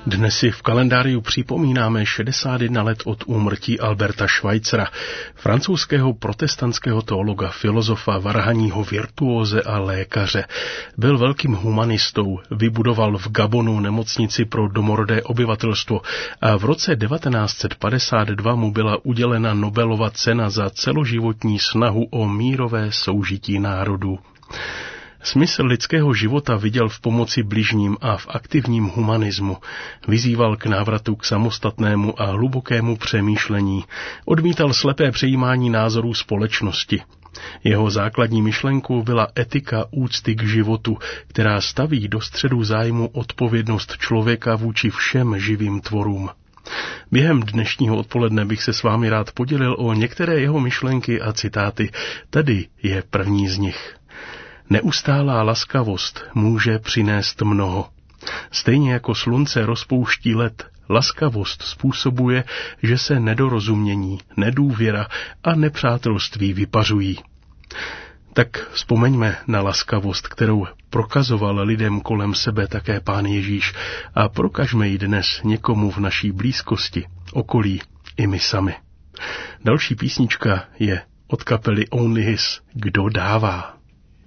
Dnes si v kalendáriu připomínáme 61 let od úmrtí Alberta Schweitzera, francouzského protestantského teologa, filozofa, varhaního virtuóze a lékaře. Byl velkým humanistou, vybudoval v Gabonu nemocnici pro domorodé obyvatelstvo a v roce 1952 mu byla udělena Nobelova cena za celoživotní snahu o mírové soužití národů. Smysl lidského života viděl v pomoci bližním a v aktivním humanismu. Vyzýval k návratu k samostatnému a hlubokému přemýšlení. Odmítal slepé přejímání názorů společnosti. Jeho základní myšlenkou byla etika úcty k životu, která staví do středu zájmu odpovědnost člověka vůči všem živým tvorům. Během dnešního odpoledne bych se s vámi rád podělil o některé jeho myšlenky a citáty. Tady je první z nich. Neustálá laskavost může přinést mnoho. Stejně jako slunce rozpouští led, laskavost způsobuje, že se nedorozumění, nedůvěra a nepřátelství vypařují. Tak vzpomeňme na laskavost, kterou prokazoval lidem kolem sebe také Pán Ježíš, a prokažme ji dnes někomu v naší blízkosti, okolí i my sami. Další písnička je od kapely Only His, Kdo dává.